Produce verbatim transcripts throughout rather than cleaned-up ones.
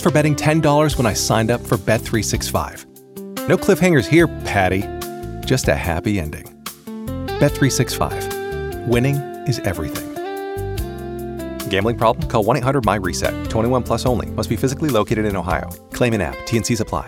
for betting ten dollars when I signed up for Bet three sixty-five. No cliffhangers here, Patty. Just a happy ending. Bet three sixty-five. Winning is everything. Gambling problem? Call one eight hundred my reset. twenty-one plus only. Must be physically located in Ohio. Claim in app. T and Cs apply.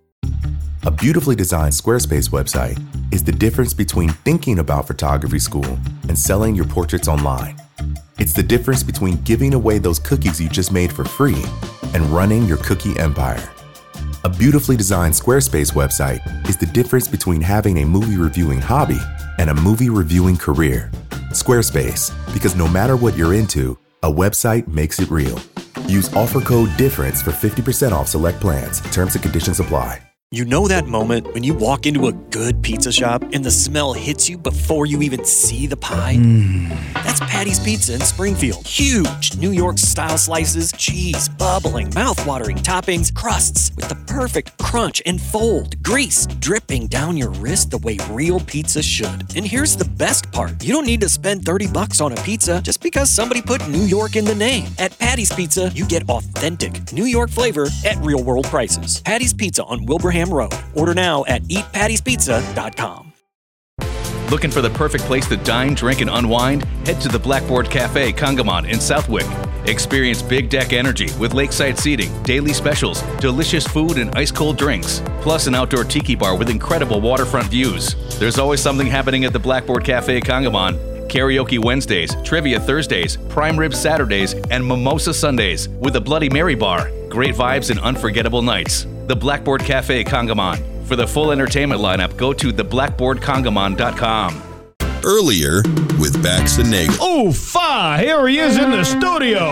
A beautifully designed Squarespace website is the difference between thinking about photography school and selling your portraits online. It's the difference between giving away those cookies you just made for free and running your cookie empire. A beautifully designed Squarespace website is the difference between having a movie reviewing hobby and a movie reviewing career. Squarespace, because no matter what you're into, a website makes it real. Use offer code DIFFERENCE for fifty percent off select plans. Terms and conditions apply. You know that moment when you walk into a good pizza shop and the smell hits you before you even see the pie? Mm. That's Patty's Pizza in Springfield. Huge New York-style slices, cheese, bubbling, mouth-watering toppings, crusts with the perfect crunch and fold, grease dripping down your wrist the way real pizza should. And here's the best part. You don't need to spend thirty bucks on a pizza just because somebody put New York in the name. At Patty's Pizza, you get authentic New York flavor at real-world prices. Patty's Pizza on Wilbraham Road. Order now at eat patties pizza dot com. Looking for the perfect place to dine, drink, and unwind? Head to the Blackboard Cafe Congamon in Southwick. Experience big deck energy with lakeside seating, daily specials, delicious food, and ice-cold drinks, plus an outdoor tiki bar with incredible waterfront views. There's always something happening at the Blackboard Cafe Congamon. Karaoke Wednesdays, Trivia Thursdays, Prime Rib Saturdays, and Mimosa Sundays with a Bloody Mary bar. Great vibes and unforgettable nights. The Blackboard Cafe Congamon. For the full entertainment lineup, go to the blackboard congamon dot com. Earlier with Bax and Nagel. Oh, fa! Here he is in the studio.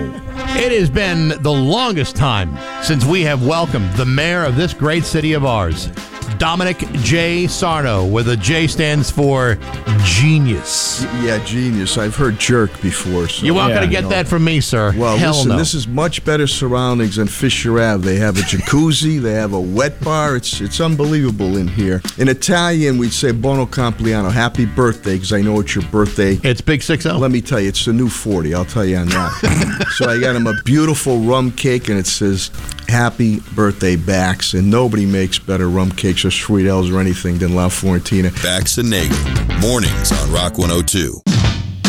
It has been the longest time since we have welcomed the mayor of this great city of ours, Dominic J. Sarno, where the J stands for genius. Yeah, genius. I've heard jerk before. So you aren't yeah, going to get you know. that from me, sir. Well, Hell listen, no. This is much better surroundings than Fisher Ave. They have a jacuzzi. They have a wet bar. It's it's unbelievable in here. In Italian, we'd say buono compleanno, happy birthday, because I know it's your birthday. It's Big six oh. Let me tell you, it's the new forty. I'll tell you on that. So I got him a beautiful rum cake, and it says, happy birthday, Bax. And nobody makes better rum cakes or sweet L's or anything than La Florentina. Bax and Nagel, mornings on Rock one oh two.